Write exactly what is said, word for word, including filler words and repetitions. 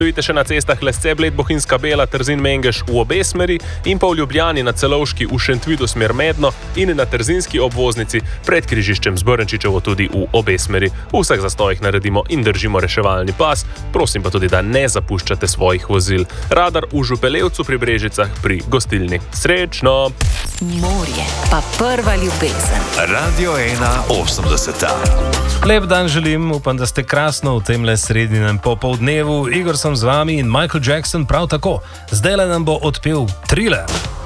Vidite še na cestah Lesce, Bled, Bohinjska Bela, Trzin, Mengeš v obe smeri in pa v Ljubljani na Celovški v Šentvidu smer Medno in na Trzinski obvoznici pred križiščem Zbrnčičevo tudi v obe smeri. V vseh zastojih naredimo in držimo reševalni pas, prosim pa tudi, da ne zapuščate svojih vozil. Radar v Župelevcu pri Brežicah pri gostilni. Srečno! Morje pa prva ljubezen. Radio ena osemdeseta. Lep dan želim, upam, da ste krasno v temle sredinem popoldnevu. Igor sem z vami in Michael Jackson prav tako. Zdajle nam bo odpel Thriller.